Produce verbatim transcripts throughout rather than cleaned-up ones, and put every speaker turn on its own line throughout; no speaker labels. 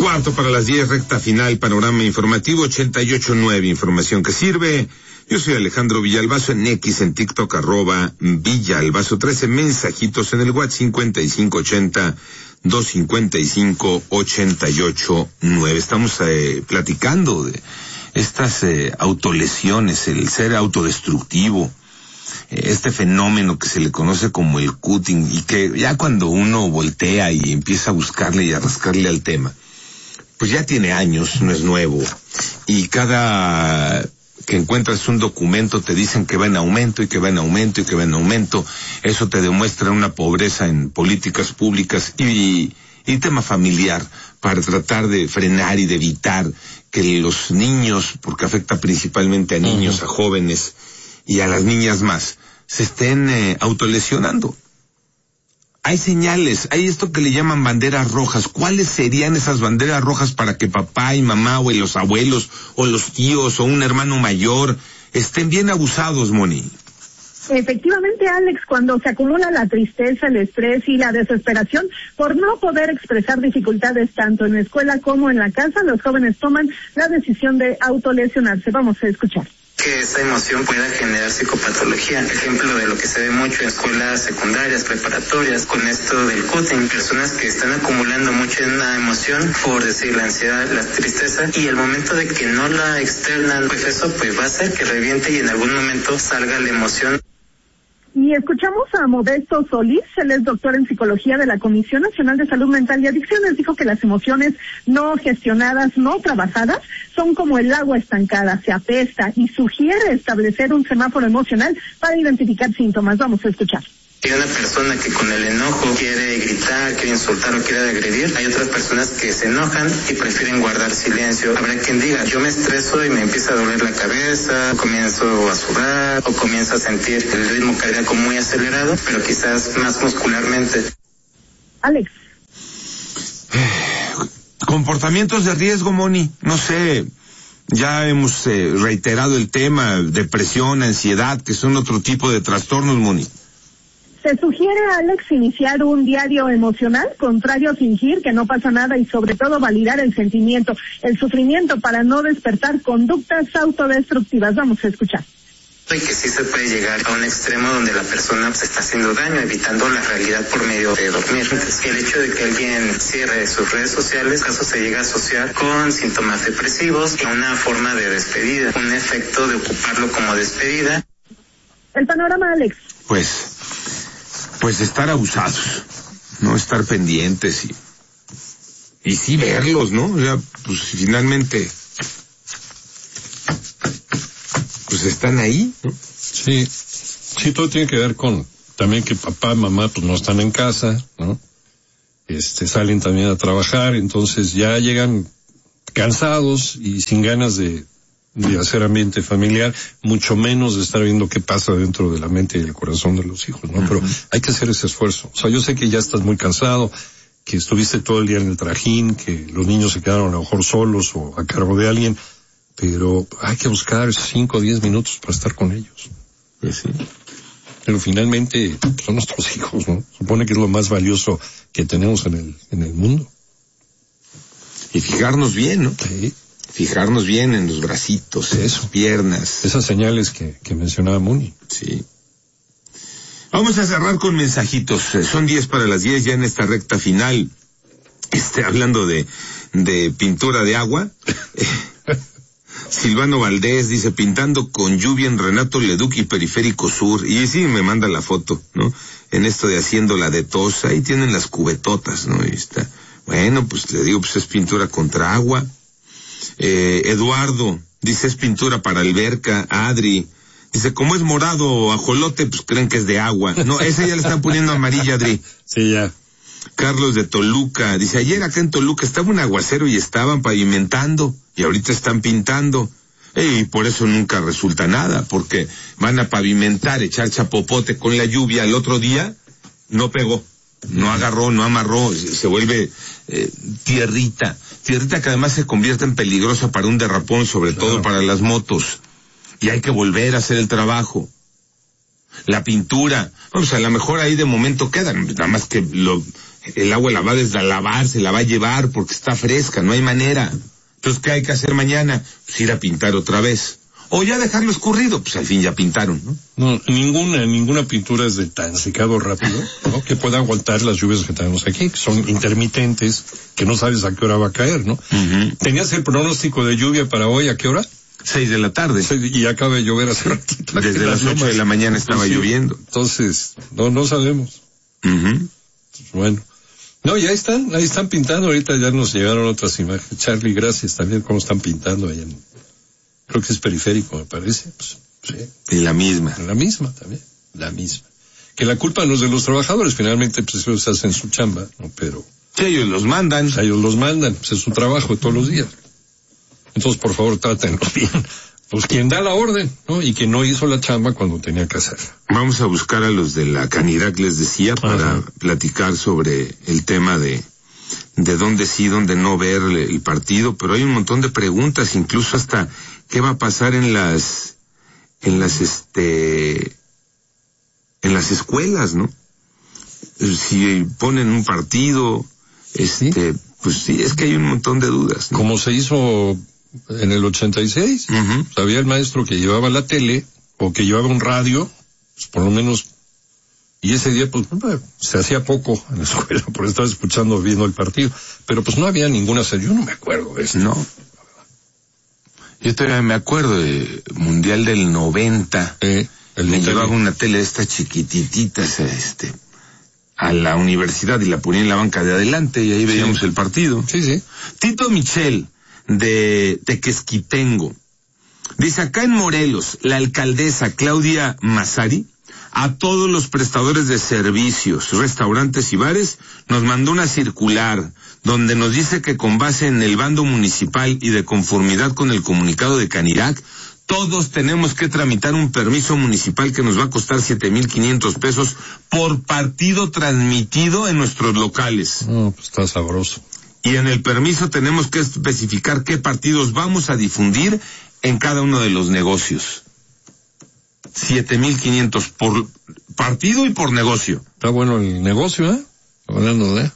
Cuarto para las diez, recta final, panorama informativo ochenta y ocho nueve, información que sirve. Yo soy Alejandro Villalbazo, en X, en TikTok, arroba Villalbazo trece, mensajitos en el WhatsApp cincuenta y cinco ochenta, doscientos cincuenta y cinco, ochenta y ocho nueve. Estamos eh, platicando de estas eh, autolesiones, el ser autodestructivo, eh, este fenómeno que se le conoce como el cutting, y que ya cuando uno voltea y empieza a buscarle y a rascarle al tema, pues ya tiene años, no es nuevo, y cada que encuentras un documento te dicen que va en aumento y que va en aumento y que va en aumento. Eso te demuestra una pobreza en políticas públicas y, y tema familiar para tratar de frenar y de evitar que los niños, porque afecta principalmente a niños, uh-huh. a jóvenes y a las niñas más, se estén eh, autolesionando. Hay señales, hay esto que le llaman banderas rojas. ¿Cuáles serían esas banderas rojas para que papá y mamá o los abuelos o los tíos o un hermano mayor estén bien abusados, Moni?
Efectivamente, Alex, cuando se acumula la tristeza, el estrés y la desesperación por no poder expresar dificultades tanto en la escuela como en la casa, los jóvenes toman la decisión de autolesionarse. Vamos a escuchar.
Que esa emoción pueda generar psicopatología. Ejemplo de lo que se ve mucho en escuelas secundarias, preparatorias, con esto del cutting, personas que están acumulando mucho en una emoción, por decir la ansiedad, la tristeza, y el momento de que no la externan, pues eso pues va a hacer que reviente y en algún momento salga la emoción.
Y escuchamos a Modesto Solís, él es doctor en psicología de la Comisión Nacional de Salud Mental y Adicciones. Dijo que las emociones no gestionadas, no trabajadas, son como el agua estancada, se apesta, y sugiere establecer un semáforo emocional para identificar síntomas. Vamos a escuchar.
Hay una persona que con el enojo quiere gritar, quiere insultar o quiere agredir. Hay otras personas que se enojan y prefieren guardar silencio. Habrá quien diga, yo me estreso y me empieza a doler la cabeza, comienzo a sudar o comienzo a sentir el ritmo cardíaco muy acelerado, pero quizás más muscularmente.
Alex.
Comportamientos de riesgo, Moni, no sé, ya hemos eh, reiterado el tema, depresión, ansiedad, que son otro tipo de trastornos, Moni.
Se sugiere, Alex, iniciar un diario emocional, contrario a fingir que no pasa nada, y sobre todo validar el sentimiento, el sufrimiento, para no despertar conductas autodestructivas. Vamos a escuchar.
Y que sí se puede llegar a un extremo donde la persona se está haciendo daño, evitando la realidad por medio de dormir. El hecho de que alguien cierre sus redes sociales, caso se llega a asociar con síntomas depresivos y una forma de despedida, un efecto de ocuparlo como despedida.
El panorama, Alex.
Pues... pues estar abusados, no estar pendientes y y sí verlos, ¿no? O sea, pues finalmente pues están ahí, ¿no?
Sí, sí, todo tiene que ver con también que papá, mamá, pues no están en casa, ¿no? Este, salen también a trabajar, entonces ya llegan cansados y sin ganas de de hacer ambiente familiar, mucho menos de estar viendo qué pasa dentro de la mente y el corazón de los hijos, ¿no? Uh-huh. Pero hay que hacer ese esfuerzo. O sea, yo sé que ya estás muy cansado, que estuviste todo el día en el trajín, que los niños se quedaron a lo mejor solos o a cargo de alguien, pero hay que buscar cinco o diez minutos para estar con ellos.
Pues sí.
Pero finalmente son nuestros hijos, ¿no? Supone que es lo más valioso que tenemos en el, en el mundo.
Y fijarnos bien, ¿no?
Sí.
Fijarnos bien en los bracitos, en sus piernas.
Esas señales que, que mencionaba Moni.
Sí. Vamos a cerrar con mensajitos. Son diez para las diez ya en esta recta final. Este, hablando de, de pintura de agua. Silvano Valdés dice, pintando con lluvia en Renato Leduc y Periférico Sur. Y sí, me manda la foto, ¿no? En esto de haciendo la de tos. Ahí tienen las cubetotas, ¿no? Ahí está. Bueno, pues le digo, pues es pintura contra agua. Eh, Eduardo dice, es pintura para alberca. Adri dice, como es morado o ajolote, pues creen que es de agua. No, esa ya le están poniendo amarilla, Adri.
Sí, ya.
Carlos de Toluca dice, ayer acá en Toluca estaba un aguacero y estaban pavimentando y ahorita están pintando. Y por eso nunca resulta nada, porque van a pavimentar, echar chapopote con la lluvia, al otro día no pegó, no agarró, no amarró, se vuelve eh, tierrita. Tierrita que además se convierte en peligrosa para un derrapón, sobre claro. todo para las motos. Y hay que volver a hacer el trabajo. La pintura, pues a lo mejor ahí de momento quedan, nada más que lo, el agua la va a deslavar, se la va a llevar porque está fresca, no hay manera. Entonces, ¿qué hay que hacer mañana? Pues ir a pintar otra vez. O ya dejarlo escurrido, pues al fin ya pintaron, ¿no?
No, ninguna, ninguna pintura es de tan secado rápido, ¿no? Que pueda aguantar las lluvias que tenemos aquí, que son intermitentes, que no sabes a qué hora va a caer, ¿no?
Uh-huh.
¿Tenías el pronóstico de lluvia para hoy a qué hora?
Seis de la tarde.
Y acaba de llover hace ratito.
Desde las ocho de la mañana estaba
sí,
lloviendo.
Entonces, no, no sabemos.
Uh-huh.
Bueno. No, ya están, ahí están pintando, ahorita ya nos llegaron otras imágenes. Charlie, gracias también, cómo están pintando ahí en, creo que es Periférico, me parece. Pues, sí.
Y la misma.
La misma también, la misma. Que la culpa no es de los trabajadores, finalmente pues ellos hacen su chamba, ¿no? Pero...
Sí, ellos los mandan.
Pues, ellos los mandan, pues es su trabajo de todos los días. Entonces, por favor, trátenlo bien. Pues quien da la orden, ¿no? Y quien no hizo la chamba cuando tenía que hacerla.
Vamos a buscar a los de la Canirac, les decía, para Ajá. platicar sobre el tema de de dónde sí, dónde no ver el partido, pero hay un montón de preguntas, incluso hasta qué va a pasar en las en las este en las escuelas, ¿no? Si ponen un partido, este, ¿sí? Pues sí, es que hay un montón de dudas, ¿no?
Como se hizo en el ochenta y seis, uh-huh. Había el maestro que llevaba la tele o que llevaba un radio, pues por lo menos, y ese día pues se hacía poco en la escuela por estar escuchando, viendo el partido, pero pues no había ninguna serie, yo no me acuerdo de eso.
No. Yo todavía me acuerdo del Mundial del noventa,
eh, el
me llevaba una tele de estas chiquitititas, este, a la universidad y la ponía en la banca de adelante y ahí veíamos sí. el partido.
Sí, sí.
Tito Michel, de Tequesquitengo, dice: acá en Morelos, la alcaldesa Claudia Massari, a todos los prestadores de servicios, restaurantes y bares, nos mandó una circular donde nos dice que con base en el bando municipal y de conformidad con el comunicado de Canirac, todos tenemos que tramitar un permiso municipal que nos va a costar siete mil quinientos pesos por partido transmitido en nuestros locales.
No, pues está sabroso.
Y en el permiso tenemos que especificar qué partidos vamos a difundir en cada uno de los negocios. Siete mil quinientos por partido y por negocio.
Está bueno el negocio, ¿eh? Hablando de...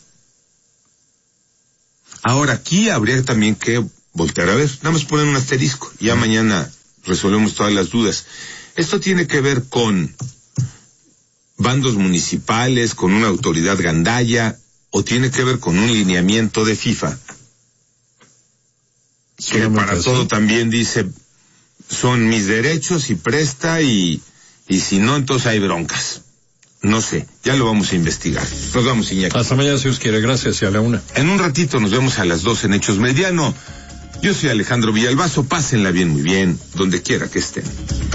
Ahora, aquí habría también que voltear a ver. Nada más poner un asterisco. Ya mm. mañana resolvemos todas las dudas. Esto tiene que ver con bandos municipales, con una autoridad gandaya, o tiene que ver con un lineamiento de FIFA, que para así. Todo también dice, son mis derechos y presta, y, y si no, entonces hay broncas. No sé, ya lo vamos a investigar. Nos vamos, Iñaki.
Hasta mañana, si os quiere. Gracias, y a la una.
En un ratito nos vemos a las dos en Hechos Mediano. Yo soy Alejandro Villalbazo, pásenla bien, muy bien, donde quiera que estén.